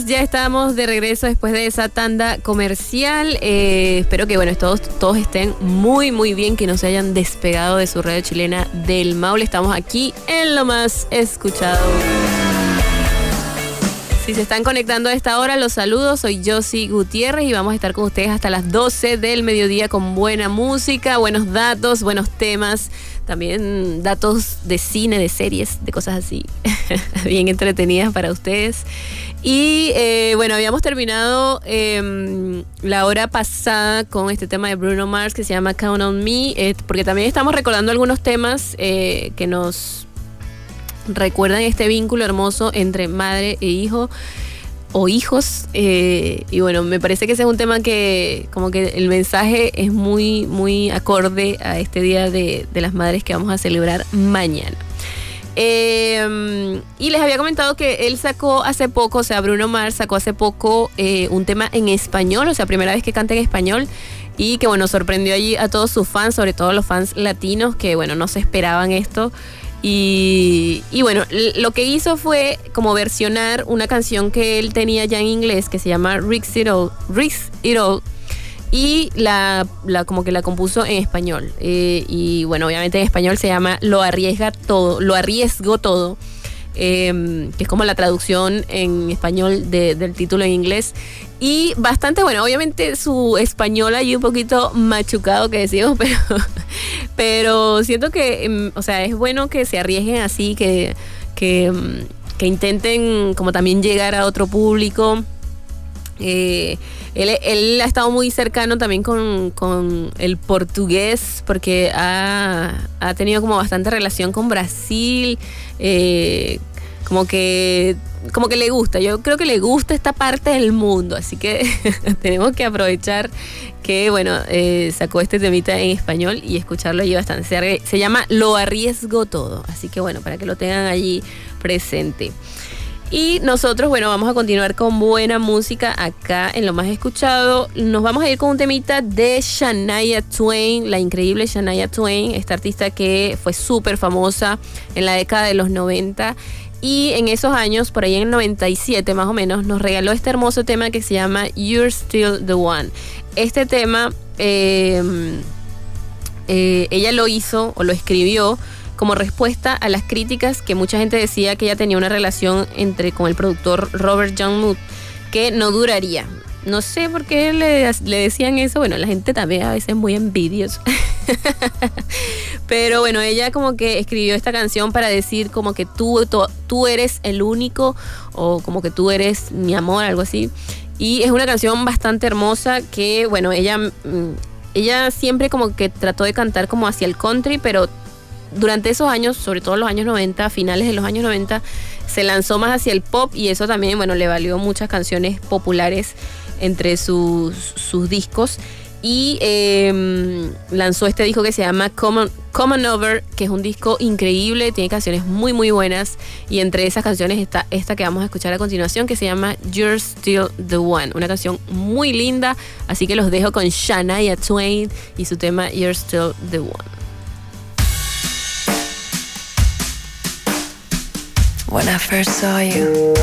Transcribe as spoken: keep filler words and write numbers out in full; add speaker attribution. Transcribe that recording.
Speaker 1: Ya estamos de regreso después de esa tanda comercial. Eh, espero que bueno todos, todos estén muy muy bien, que no se hayan despegado de su radio chilena del Maule. Estamos aquí en lo más escuchado. Si se están conectando a esta hora, los saludos. Soy Josie Gutiérrez y vamos a estar con ustedes hasta las doce del mediodía con buena música, buenos datos, buenos temas, también datos de cine, de series, de cosas así, bien entretenidas para ustedes. Y eh, bueno, habíamos terminado eh, la hora pasada con este tema de Bruno Mars que se llama Count on Me, eh, porque también estamos recordando algunos temas eh, que nos recuerdan este vínculo hermoso entre madre e hijo o hijos, eh, y bueno, me parece que ese es un tema que como que el mensaje es muy muy acorde a este día de, de las madres que vamos a celebrar mañana. Eh, y les había comentado que él sacó hace poco, o sea, Bruno Mars sacó hace poco eh, un tema en español, o sea, primera vez que canta en español, y que bueno, sorprendió allí a todos sus fans, sobre todo los fans latinos, que bueno, no se esperaban esto. Y, y bueno, lo que hizo fue como versionar una canción que él tenía ya en inglés que se llama Risk It All, Risk It All, y la, la como que la compuso en español. Eh, y bueno, obviamente en español se llama Lo arriesga todo, Lo arriesgo todo, eh, que es como la traducción en español de, del título en inglés. Y bastante bueno, obviamente su español allí un poquito machucado que decimos, pero, pero siento que, o sea, es bueno que se arriesguen así, que, que, que intenten como también llegar a otro público. Eh, él, él ha estado muy cercano también con, con el portugués, porque ha, ha tenido como bastante relación con Brasil, eh, como que como que le gusta, yo creo que le gusta esta parte del mundo, así que tenemos que aprovechar que bueno, eh, sacó este temita en español y escucharlo allí bastante. Se, se llama Lo arriesgo todo, así que bueno, para que lo tengan allí presente. Y nosotros, bueno, vamos a continuar con buena música acá en Lo Más Escuchado. Nos vamos a ir con un temita de Shania Twain, la increíble Shania Twain, esta artista que fue súper famosa en la década de los noventa. Y en esos años, por ahí en el noventa y siete más o menos, nos regaló este hermoso tema que se llama You're Still the One. Este tema, eh, eh, ella lo hizo o lo escribió como respuesta a las críticas que mucha gente decía que ella tenía una relación entre con el productor Robert John Mood que no duraría. No sé por qué le, le decían eso. Bueno, la gente también a veces es muy envidiosa. Pero bueno, ella como que escribió esta canción para decir como que tú, tú, tú eres el único, o como que tú eres mi amor, algo así. Y es una canción bastante hermosa que, bueno, ella, ella siempre como que trató de cantar como hacia el country, pero durante esos años, sobre todo los años noventa, finales de los años noventa, se lanzó más hacia el pop, y eso también, bueno, le valió muchas canciones populares entre sus, sus discos. Y eh, lanzó este disco que se llama Come On, Come On Over, que es un disco increíble, tiene canciones muy muy buenas, y entre esas canciones está esta que vamos a escuchar a continuación, que se llama You're Still the One, una canción muy linda. Así que los dejo con Shania Twain y su tema You're Still the One.
Speaker 2: When I first saw you,